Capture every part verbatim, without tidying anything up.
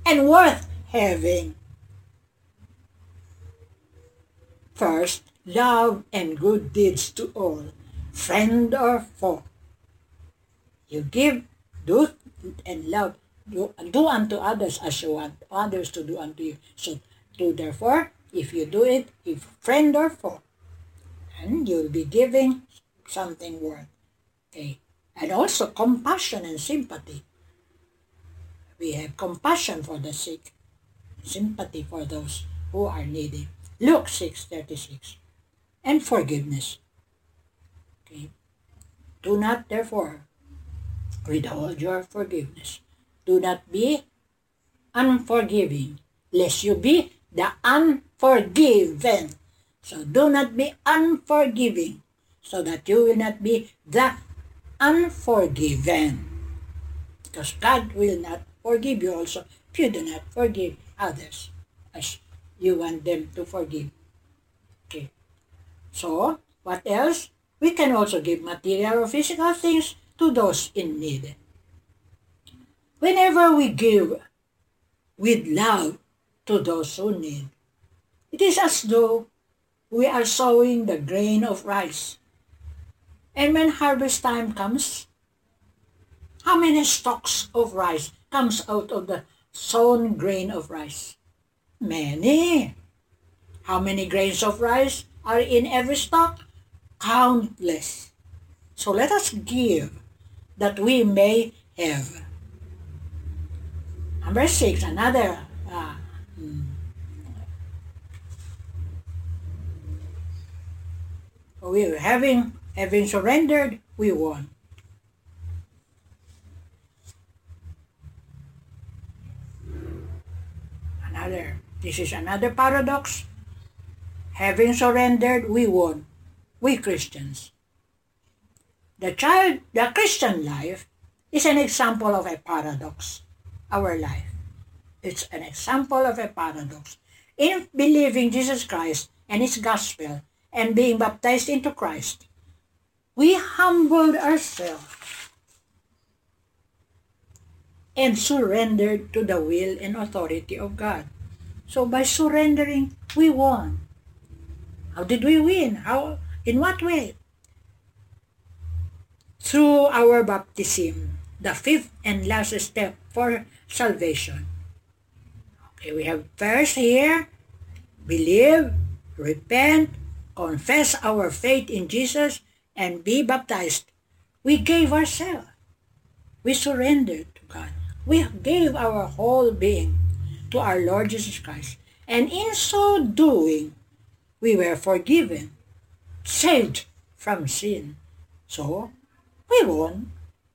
and worth having. First, love and good deeds to all, friend or foe. You give, do, and love. Do, do unto others as you want others to do unto you. So, do therefore, if you do it, if friend or foe, and you'll be giving something worth. Okay. And also compassion and sympathy. We have compassion for the sick, sympathy for those who are needy. Luke six thirty-six. And forgiveness. Okay. Do not, therefore, withhold your forgiveness. Do not be unforgiving, lest you be the unforgiven. So do not be unforgiving, so that you will not be the unforgiven. Because God will not forgive you also if you do not forgive others as you want them to forgive. Okay. So, what else? We can also give material or physical things to those in need. Whenever we give with love to those who need, it is as though we are sowing the grain of rice. And when harvest time comes, how many stalks of rice comes out of the sown grain of rice? Many. How many grains of rice are in every stalk? Countless. So let us give that we may have. Number six, another uh, hmm. we having having surrendered, we won. Another, this is another paradox. Having surrendered, we won. We Christians. The child, the Christian life is an example of a paradox. Our life. It's an example of a paradox. In believing Jesus Christ and His gospel and being baptized into Christ, we humbled ourselves and surrendered to the will and authority of God. So by surrendering, we won. How did we win? How? In what way? Through our baptism, the fifth and last step for salvation. Okay, we have first here, believe, repent, confess our faith in Jesus, and be baptized. We gave ourselves. We surrendered to God. We gave our whole being to our Lord Jesus Christ. And in so doing, we were forgiven, saved from sin. So, we won.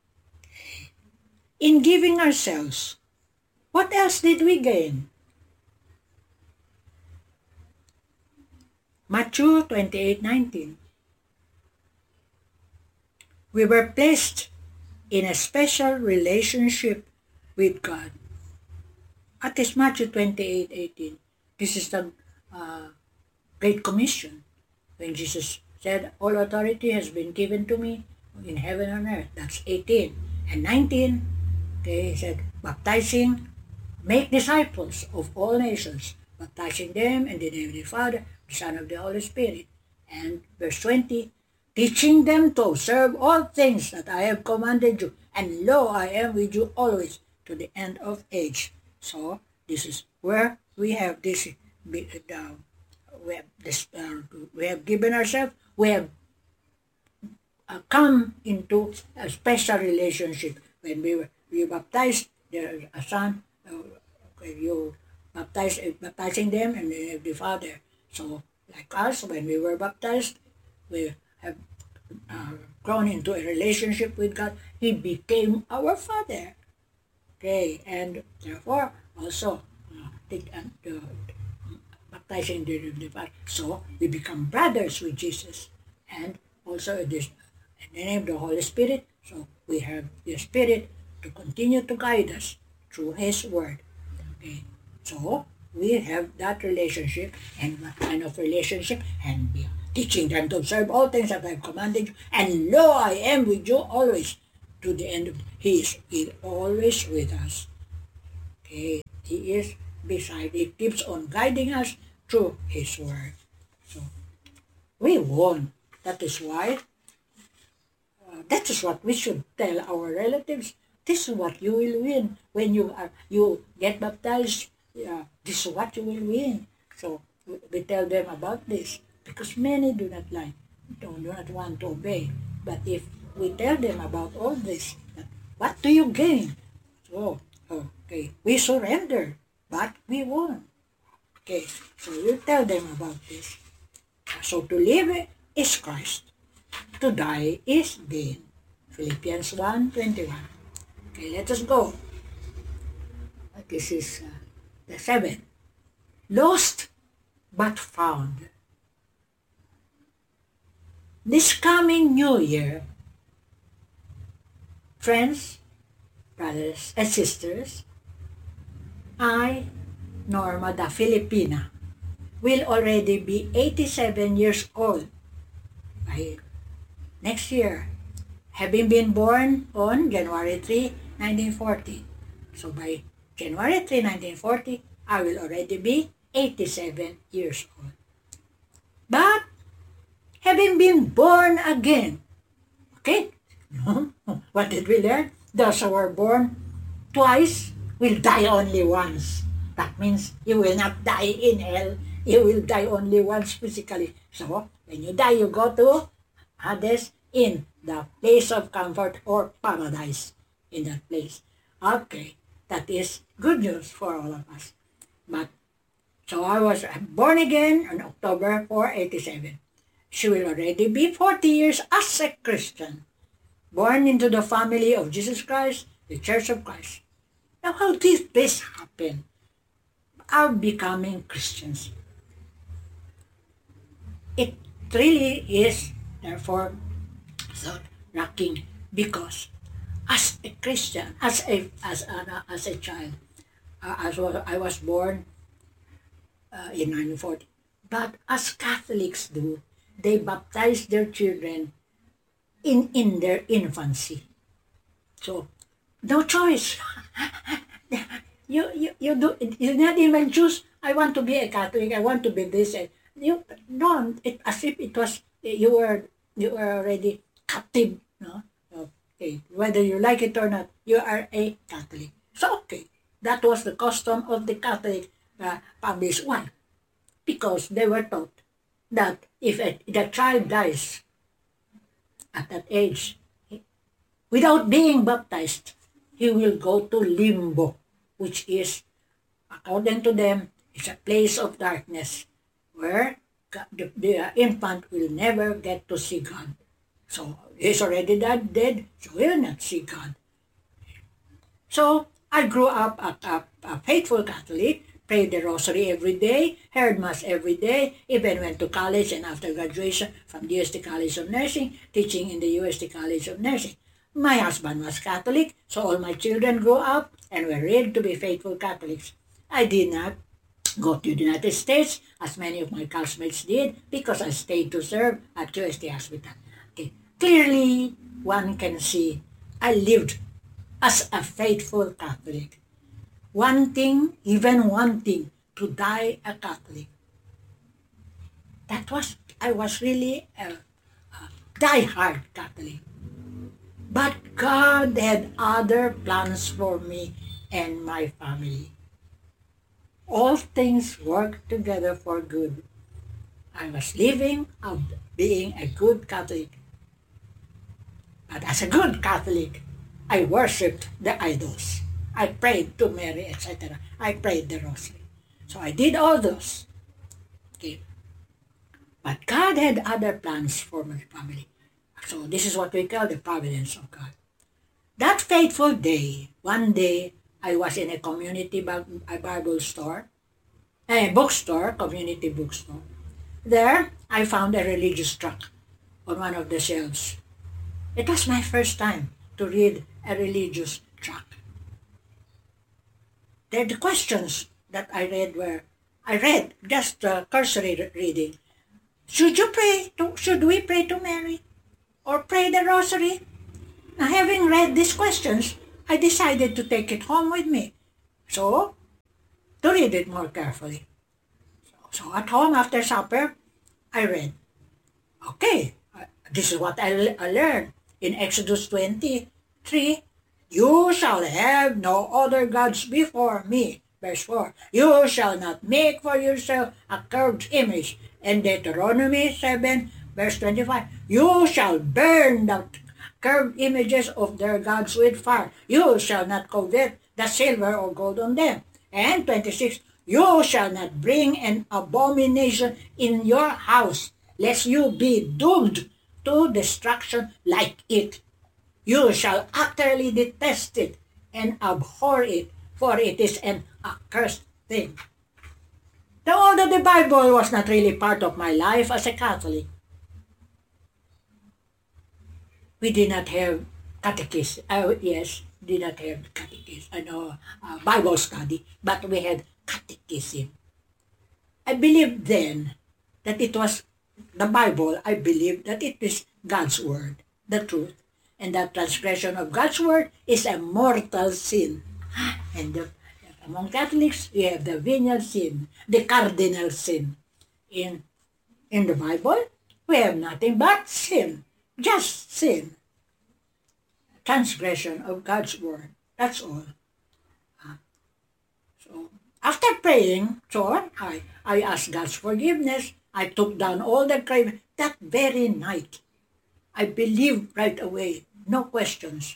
In giving ourselves, what else did we gain? Matthew twenty-eight nineteen. We were placed in a special relationship with God. At this Matthew twenty-eight eighteen. This is the uh, Great Commission. When Jesus said, all authority has been given to me in heaven and earth. That's eighteen. And nineteen, okay, he said, baptizing, make disciples of all nations, baptizing them in the name of the Father, the Son, of the Holy Spirit. And verse twenty, teaching them to observe all things that I have commanded you, and lo, I am with you always to the end of age. So, this is where we have this, uh, we have, this, uh, we have given ourselves, we have uh, come into a special relationship. When we were we baptized, there is a son, uh, you baptize, uh, baptizing them and the, the Father. So, like us, when we were baptized, we have uh, grown into a relationship with God. He became our Father. Okay, and therefore, also, uh, take, uh, the, baptizing the, the Father. So, we become brothers with Jesus. And also, this, in the name of the Holy Spirit, so we have the Spirit to continue to guide us through His Word. Okay, so, we have that relationship. And what kind of relationship? And we are teaching them to observe all things that I have commanded you. And lo, I am with you always to the end of He is with, always with us. Okay, He is beside. He keeps on guiding us through His Word. So, we won. That is why, uh, that is what we should tell our relatives. This is what you will win when you are you get baptized. Yeah, this is what you will win. So, we tell them about this because many do not like, do not want to obey. But if we tell them about all this, that, what do you gain? So, okay, we surrender, but we won. Okay, so you tell them about this. So to live is Christ, to die is gain. Philippians one twenty-one. Okay, let us go. This is uh, the seventh. Lost but found. This coming New Year, friends, brothers and sisters, I, Norma the Filipina, will already be eighty-seven years old by next year, having been born on January third, nineteen forty. So by January third, nineteen forty, I will already be eighty-seven years old. But having been born again, okay? What did we learn? Those who were born twice will die only once. That means you will not die in hell. You will die only once physically. So, when you die, you go to Hades, in the place of comfort or paradise in that place. Okay, that is good news for all of us. But, so I was born again on October fourth, eighty-seven. She will already be forty years as a Christian, born into the family of Jesus Christ, the Church of Christ. Now, how did this happen? Our becoming Christians. It really is, therefore, thought-rocking because as a Christian, as a as a, as a child, uh, as well, I was born uh, in nineteen forty. But as Catholics do, they baptize their children in in their infancy. So, no choice. you, you, you, do, you not even choose, I want to be a Catholic, I want to be this. You don't, it, as if it was, you were, you were already captive, no? Okay, whether you like it or not, you are a Catholic. So, okay, that was the custom of the Catholic uh, families. Why? Because they were taught that if a, the child dies at that age, without being baptized, he will go to limbo, which is, according to them, is a place of darkness where the, the infant will never get to see God. So, he's already dead, dead, so he will not see God. So, I grew up a, a, a faithful Catholic, prayed the rosary every day, heard Mass every day, even went to college and after graduation from the U S T College of Nursing, teaching in the U S T College of Nursing. My husband was Catholic, so all my children grew up and were reared to be faithful Catholics. I did not go to the United States, as many of my classmates did, because I stayed to serve at U S T Hospital. Okay. Clearly, one can see I lived as a faithful Catholic, wanting, even wanting to die a Catholic. That was, I was really a, a die-hard Catholic. But God had other plans for me and my family. All things work together for good. I was living of being a good Catholic. But as a good Catholic, I worshipped the idols. I prayed to Mary, et cetera. I prayed the rosary. So I did all those. Okay. But God had other plans for my family. So this is what we call the providence of God. That fateful day, one day, I was in a community Bible store, a bookstore, community bookstore. There, I found a religious tract on one of the shelves. It was my first time to read a religious tract. The, the questions that I read were, I read just uh, cursory reading. Should you pray to, should we pray to Mary? Or pray the rosary? Now, having read these questions, I decided to take it home with me. So, to read it more carefully. So at home after supper, I read. Okay, uh, this is what I, I learned in Exodus twenty-three. You shall have no other gods before me. Verse four. You shall not make for yourself a carved image. And Deuteronomy seven, verse twenty-five. You shall burn the carved images of their gods with fire. You shall not covet the silver or gold on them. And twenty-six. You shall not bring an abomination in your house, lest you be doomed to destruction like it. You shall utterly detest it and abhor it, for it is an accursed thing. Now, although the Bible was not really part of my life as a Catholic, we did not have catechism. Uh, yes, did not have catechism, I know, uh, Bible study, but we had catechism. I believed then that it was the Bible. I believed that it is God's word, the truth, and that transgression of God's word is a mortal sin. And the, among Catholics, we have the venial sin, the cardinal sin. In, in the Bible, we have nothing but sin, just sin. Transgression of God's word, that's all. Uh, so, after praying, so I, I asked God's forgiveness. I took down all the craving. That very night, I believed right away, no questions.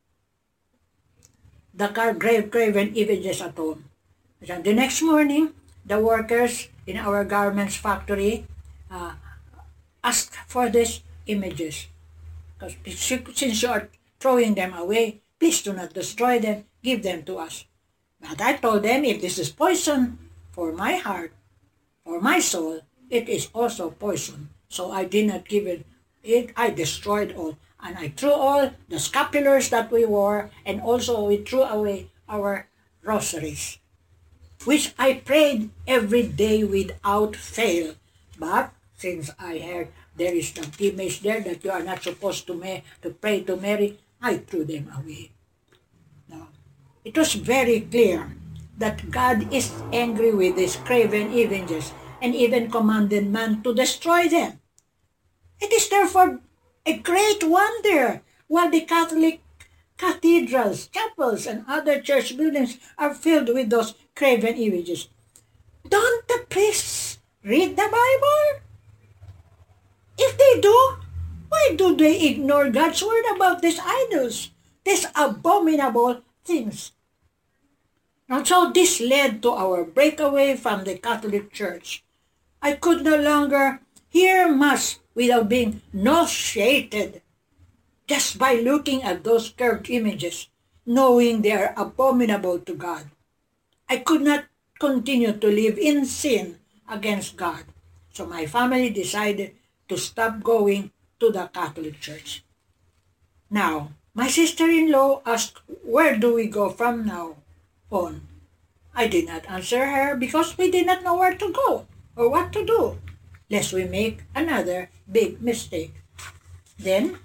The grave graven images at home. And the next morning, the workers in our garments factory uh, asked for these images. Because since you are throwing them away, please do not destroy them, give them to us. But I told them, if this is poison for my heart, for my soul, it is also poison. So I did not give it, it I destroyed all. And I threw all the scapulars that we wore, and also we threw away our rosaries, which I prayed every day without fail. But since I heard there is the image there that you are not supposed to, ma- to pray to Mary, I threw them away. Now, it was very clear that God is angry with these graven images and even commanded man to destroy them. It is therefore a great wonder while the Catholic cathedrals, chapels, and other church buildings are filled with those graven images. Don't the priests read the Bible? If they do, why do they ignore God's word about these idols, these abominable things? And so this led to our breakaway from the Catholic Church. I could no longer hear Mass without being nauseated just by looking at those carved images, knowing they are abominable to God. I could not continue to live in sin against God. So my family decided to stop going to the Catholic Church. Now, my sister-in-law asked, where do we go from now on? I did not answer her because we did not know where to go or what to do, lest we make another big mistake. Then,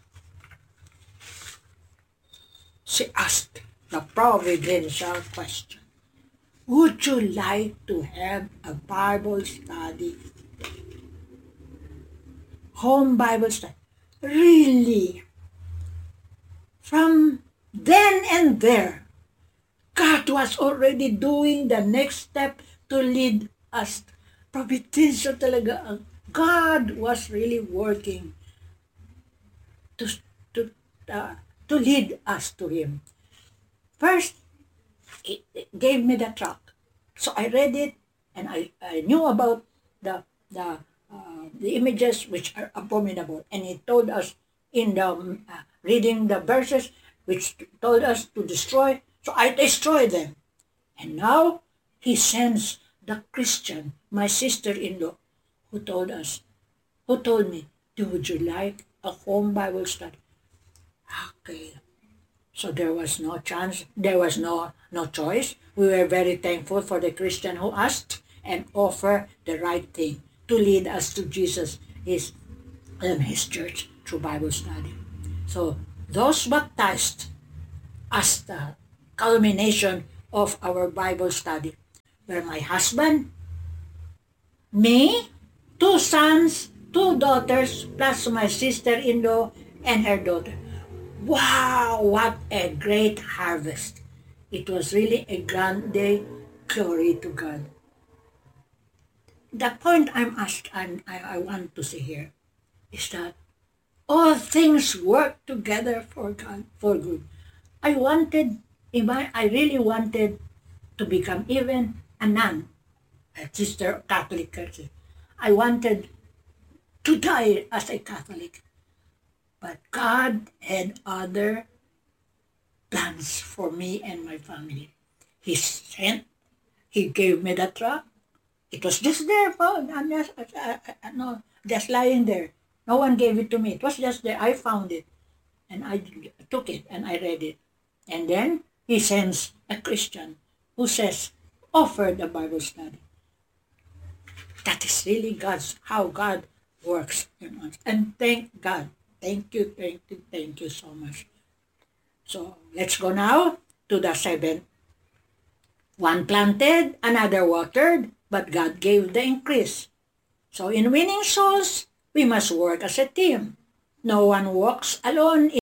she asked the providential question, would you like to have a Bible study? Home Bible study. Really? From then and there, God was already doing the next step to lead us. Providential talaga. God was really working to, to, uh, to lead us to Him. First, it, it gave me the tract. So I read it, and I, I knew about the, the, uh, the images which are abominable. And He told us in the um, uh, reading the verses which told us to destroy. So I destroyed them. And now He sends the Christian, my sister-in-law, who told us, who told me, would you like a home Bible study? Okay. So there was no chance, there was no, no choice. We were very thankful for the Christian who asked and offered the right thing to lead us to Jesus, His, and His church through Bible study. So those baptized as the culmination of our Bible study were my husband, me, two sons, two daughters, plus my sister-in-law and her daughter. Wow, what a great harvest. It was really a grand day. Glory to God. The point I'm asked, I'm, I, I want to say here is that all things work together for God, for good. I wanted, I really wanted to become even a nun, a sister Catholic church. I wanted to die as a Catholic. But God had other plans for me and my family. He sent, He gave me the truck. It was just there, oh, I'm just, uh, uh, no, just lying there. No one gave it to me. It was just there. I found it. And I took it and I read it. And then He sends a Christian who says, offer the Bible study. That is really God's, how God works in us. And thank God. Thank you, thank you, thank you so much. So let's go now to the seventh. One planted, another watered, but God gave the increase. So in winning souls, we must work as a team. No one walks alone